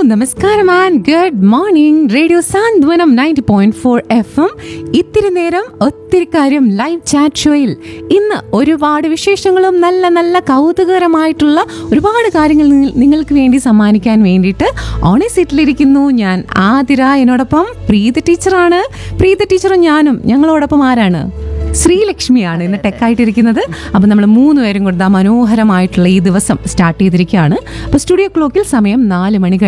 നമസ്കാരം and good morning. Radio Santhwanam 90.4 FM. ഇത്തിരി നേരം ഒത്തിരി കാര്യം ലൈവ് ചാറ്റ് ഷോയിൽ ഇന്ന് ഒരുപാട് വിശേഷങ്ങളും നല്ല നല്ല കൗതുകകരമായിട്ടുള്ള ഒരുപാട് കാര്യങ്ങൾ നിങ്ങൾക്ക് വേണ്ടി സമ്മാനിക്കാൻ വേണ്ടിയിട്ട് ഓണേ സീറ്റിലിരിക്കുന്നു ഞാൻ ആതിര. എന്നോടൊപ്പം പ്രീത ടീച്ചറാണ്. പ്രീത ടീച്ചറും ഞാനും ഞങ്ങളോടൊപ്പം ആരാണ്? ശ്രീലക്ഷ്മിയാണ് ഇന്ന് ടെക്കായിട്ടിരിക്കുന്നത്. അപ്പോൾ നമ്മൾ 3 പേരും കൂടെ മനോഹരമായിട്ടുള്ള ഈ ദിവസം സ്റ്റാർട്ട് ചെയ്തിരിക്കുകയാണ്. അപ്പോൾ സ്റ്റുഡിയോ ക്ലോക്കിൽ സമയം 10 മണി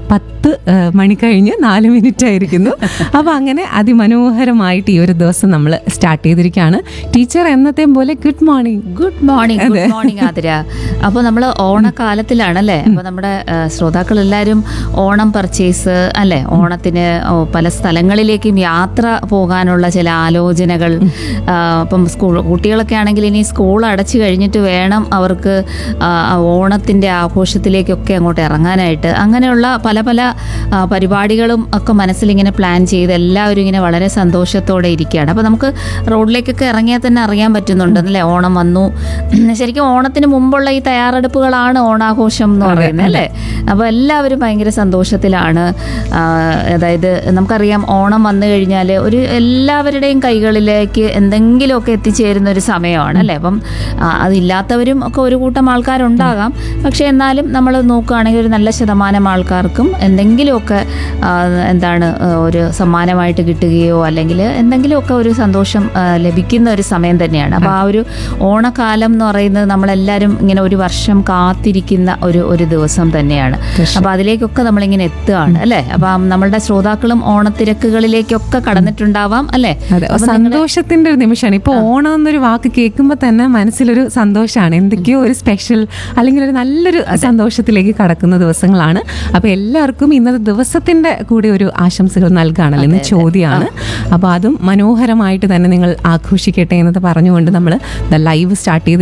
കഴിഞ്ഞ് 4 മിനിറ്റ് ആയിരിക്കുന്നു. അപ്പോൾ അങ്ങനെ അതിമനോഹരമായിട്ട് ഈ ഒരു ദിവസം നമ്മൾ സ്റ്റാർട്ട് ചെയ്തിരിക്കുകയാണ്. ടീച്ചർ എന്നത്തെയും പോലെ good morning. Good morning Athira. അപ്പോൾ നമ്മൾ ഓണക്കാലത്തിലാണല്ലേ. അപ്പോൾ നമ്മുടെ ശ്രോതാക്കൾ എല്ലാവരും ഓണം പർച്ചേസ് അല്ലേ, ഓണത്തിന് പല സ്ഥലങ്ങളിലേക്കും യാത്ര പോകാനുള്ള ചില ആലോചനകൾ. അപ്പം കുട്ടികളൊക്കെ ആണെങ്കിൽ ഇനി സ്കൂൾ അടച്ചു കഴിഞ്ഞിട്ട് വേണം അവർക്ക് ഓണത്തിൻ്റെ ആഘോഷത്തിലേക്കൊക്കെ അങ്ങോട്ട് ഇറങ്ങാനായിട്ട്. അങ്ങനെയുള്ള പല പല പരിപാടികളും ഒക്കെ മനസ്സിലിങ്ങനെ പ്ലാൻ ചെയ്ത് എല്ലാവരും ഇങ്ങനെ വളരെ സന്തോഷത്തോടെ ഇരിക്കുകയാണ്. അപ്പോൾ നമുക്ക് റോഡിലേക്കൊക്കെ ഇറങ്ങിയാൽ തന്നെ അറിയാൻ പറ്റുന്നുണ്ടല്ലേ, ഓണം വന്നു. ശരിക്കും ഓണത്തിന് മുമ്പുള്ള ഈ തയ്യാറെടുപ്പുകളാണ് ഓണാഘോഷം എന്ന് പറയുന്നത് അല്ലേ. അപ്പോൾ എല്ലാവരും ഭയങ്കര സന്തോഷത്തിലാണ്. അതായത് നമുക്കറിയാം ഓണം വന്നു കഴിഞ്ഞാൽ എല്ലാവരുടെയും കൈകളിലേക്ക് എന്തെങ്കിലുമൊക്കെ എത്തിച്ചേരുന്ന ഒരു സമയമാണ് അല്ലേ. അപ്പം അതില്ലാത്തവരും ഒക്കെ ഒരു കൂട്ടം ആൾക്കാരുണ്ടാകാം. പക്ഷെ എന്നാലും നമ്മൾ നോക്കുകയാണെങ്കിൽ ഒരു നല്ല ശതമാനം ആൾക്കാർക്കും എന്തെങ്കിലുമൊക്കെ ഒരു സമ്മാനമായിട്ട് കിട്ടുകയോ അല്ലെങ്കിൽ എന്തെങ്കിലുമൊക്കെ ഒരു സന്തോഷം ലഭിക്കുന്ന ഒരു സമയം തന്നെയാണ്. അപ്പോൾ ആ ഒരു ഓണക്കാലം എന്ന് പറയുന്നത് നമ്മളെല്ലാവരും ഇങ്ങനെ ഒരു വർഷം കാത്തിരിക്കുന്ന ഒരു ദിവസം തന്നെയാണ്. അപ്പോൾ അതിലേക്കൊക്കെ നമ്മളിങ്ങനെ എത്തുകയാണ് അല്ലേ. അപ്പം നമ്മളുടെ ശ്രോതാക്കളും ഓണത്തിരക്കുകളിലേക്കൊക്കെ കടന്നിട്ടുണ്ടാവാം അല്ലേ. സന്തോഷത്തിന്റെ ഒരു നിമിഷമാണ് ഇപ്പൊ ഓണം എന്നൊരു വാക്ക് കേൾക്കുമ്പോൾ തന്നെ മനസ്സിലൊരു സന്തോഷമാണ്. എന്തൊക്കെയോ ഒരു സ്പെഷ്യൽ അല്ലെങ്കിൽ ഒരു നല്ലൊരു സന്തോഷത്തിലേക്ക് കടക്കുന്ന ദിവസങ്ങളാണ്. അപ്പൊ എല്ലാവർക്കും ഇന്നത്തെ ദിവസത്തിന്റെ കൂടി ഒരു ആശംസകൾ നൽകുകയാണല്ലോ ഇന്ന് ചോദ്യമാണ്. അപ്പൊ അതും മനോഹരമായിട്ട് തന്നെ നിങ്ങൾ ആഘോഷിക്കട്ടെ എന്നത് പറഞ്ഞുകൊണ്ട് നമ്മൾ ലൈവ് സ്റ്റാർട്ട് ചെയ്ത്